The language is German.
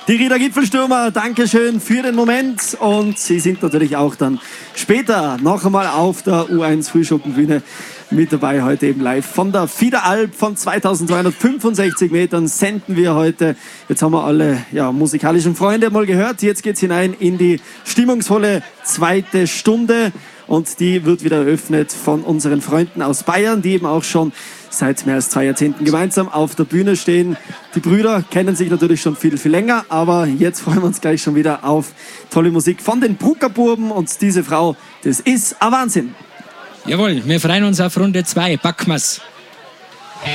Die Rieder Gipfelstürmer, Dankeschön für den Moment. Und Sie sind natürlich auch dann später noch einmal auf der U1 Frühschuppenbühne mit dabei, heute eben live von der Fiederalp von 2265 Metern senden wir heute. Jetzt haben wir alle musikalischen Freunde mal gehört. Jetzt geht's hinein in die stimmungsvolle zweite Stunde. Und die wird wieder eröffnet von unseren Freunden aus Bayern, die eben auch schon seit mehr als 2 Jahrzehnten gemeinsam auf der Bühne stehen. Die Brüder kennen sich natürlich schon viel, viel länger, aber jetzt freuen wir uns gleich schon wieder auf tolle Musik von den Bruckerburben. Und diese Frau, das ist ein Wahnsinn. Jawohl, wir freuen uns auf Runde 2. Packen wir's.